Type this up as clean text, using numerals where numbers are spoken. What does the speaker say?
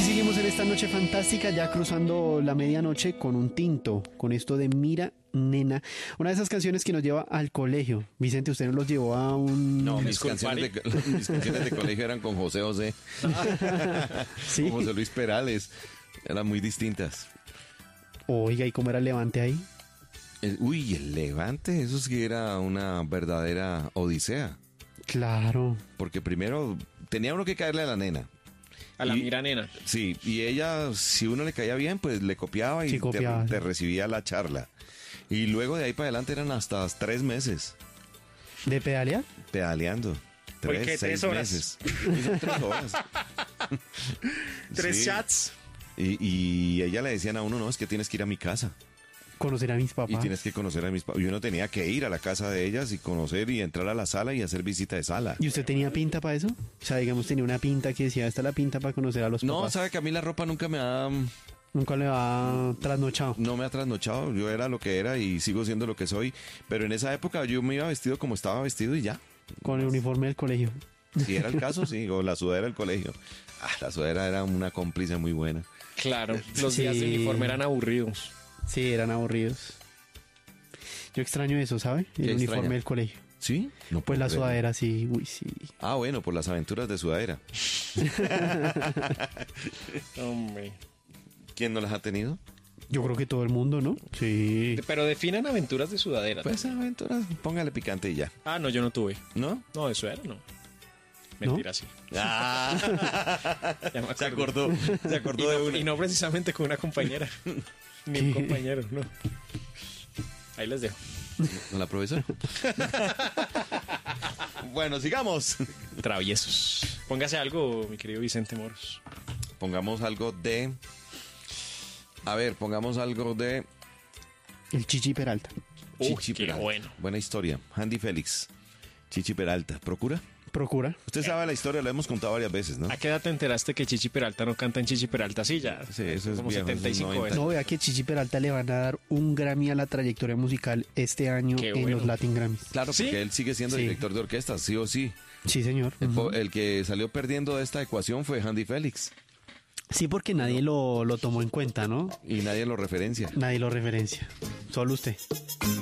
Aquí seguimos en esta noche fantástica, ya cruzando la medianoche con un tinto, con esto de Mira, Nena. Una de esas canciones que nos lleva al colegio. Vicente, ¿usted nos los llevó a un...? No, mis canciones de colegio eran con José José. Sí. Con José Luis Perales. Eran muy distintas. Oiga, ¿y cómo era el levante ahí? El levante, eso sí era una verdadera odisea. Claro. Porque primero tenía uno que caerle a la nena. A la Mira Nena. Sí, y ella, si uno le caía bien, pues le copiaba y Sí, copiaba. te recibía la charla. Y luego de ahí para adelante eran hasta 3 meses ¿De pedalear? pedaleando. ¿Por qué 6 3 horas? meses. Y son 3 horas. 3 Sí. chats. Y ella le decían a uno, no, es que tienes que ir a mi casa. Conocer a mis Y papás. tienes que conocer a mis papás. Y uno tenía que ir a la casa de ellas y conocer y entrar a la sala y hacer visita de sala. ¿Y usted tenía pinta para eso? O sea, digamos, tenía una pinta que decía, esta es la pinta para conocer a los No, papás. sabe que a mí la ropa nunca Nunca le va trasnochado. no me ha trasnochado. Yo era lo que era y sigo siendo lo que soy. Pero en esa época yo me iba vestido como estaba vestido y ya. Con el uniforme del colegio. Si era el caso, sí. O la sudadera del colegio. La sudadera era una cómplice muy buena. Claro, los Sí. días de uniforme eran aburridos. Sí, eran aburridos. Yo extraño eso, ¿sabe? El ¿Qué uniforme extraña? del colegio. ¿Sí? No Pues puedo la creerlo. sudadera, sí. Uy, sí. Ah, bueno, por las aventuras de sudadera. Hombre. ¿Quién no las ha tenido? Yo creo que todo el mundo, ¿no? Sí. Pero definan aventuras de sudadera. Pues aventuras, póngale picante y ya. Ah, no, yo no tuve. ¿No? No, eso era, no. Mentira, sí. Ah, Ya me se acuerdo. acordó. Se acordó de una. Y no precisamente con una compañera. Ni un ¿Qué? compañero, no. Ahí les dejo. ¿No la profesora? Bueno, sigamos. Traviesos. Póngase algo, mi querido Vicente Moros. Pongamos algo de... A ver, pongamos algo de El Chichi Peralta. Chichi qué Peralta. bueno. Buena historia. Andy Félix. Chichi Peralta. ¿Procura? Procura. Usted sabe la historia, lo hemos contado varias veces, ¿no? ¿A qué edad te enteraste que Chichi Peralta no canta en Chichi Peralta? Sí, ya. Sí, eso es como viejo, eso es 75 90. veces. No, vea que Chichi Peralta le van a dar un Grammy a la trayectoria musical este año Qué en bueno. los Latin Grammys. Claro, ¿Sí? porque él sigue siendo Sí. director de orquesta, sí o sí. Sí, señor. Ujú. El que salió perdiendo de esta ecuación fue Andy Félix. Sí, porque nadie lo tomó en cuenta, ¿no? Y nadie lo referencia. Nadie lo referencia. Solo usted.